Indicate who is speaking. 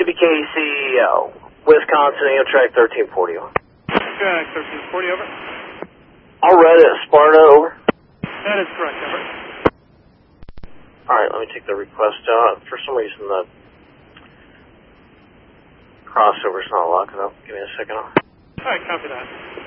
Speaker 1: WKC, Wisconsin, Amtrak 1340.
Speaker 2: Amtrak 1340, over.
Speaker 1: Alright, Sparta, over.
Speaker 2: That is correct, over.
Speaker 1: Alright, let me take the request out. For some reason, the crossover's not locking up. Give me a second.
Speaker 2: Alright, copy that.